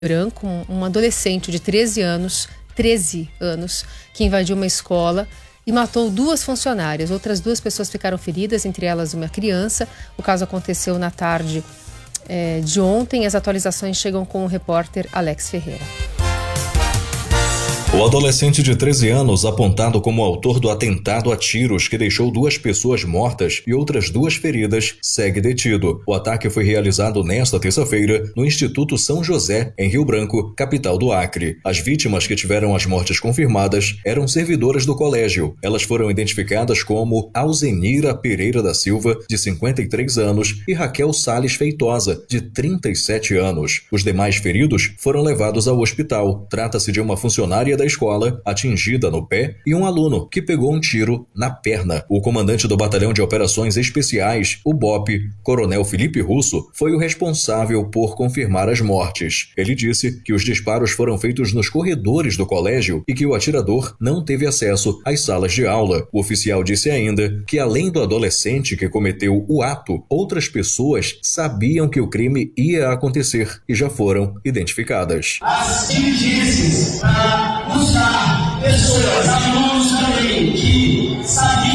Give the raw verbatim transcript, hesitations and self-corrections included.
Branco, um adolescente de treze anos, treze anos, que invadiu uma escola e matou duas funcionárias. Outras duas pessoas ficaram feridas, entre elas uma criança. O caso aconteceu na tarde é, de ontem. As atualizações chegam com o repórter Alex Ferreira. O adolescente de treze anos, apontado como autor do atentado a tiros que deixou duas pessoas mortas e outras duas feridas, segue detido. O ataque foi realizado nesta terça-feira no Instituto São José, em Rio Branco, capital do Acre. As vítimas que tiveram as mortes confirmadas eram servidoras do colégio. Elas foram identificadas como Alzenira Pereira da Silva, de cinquenta e três anos, e Raquel Sales Feitosa, de trinta e sete anos. Os demais feridos foram levados ao hospital. Trata-se de uma funcionária da escola, atingida no pé, e um aluno que pegou um tiro na perna. O comandante do Batalhão de Operações Especiais, o B O P, Coronel Felipe Russo, foi o responsável por confirmar as mortes. Ele disse que os disparos foram feitos nos corredores do colégio e que o atirador não teve acesso às salas de aula. O oficial disse ainda que, além do adolescente que cometeu o ato, outras pessoas sabiam que o crime ia acontecer e já foram identificadas. As diligências para buscar pessoas, alunos também, que sabiam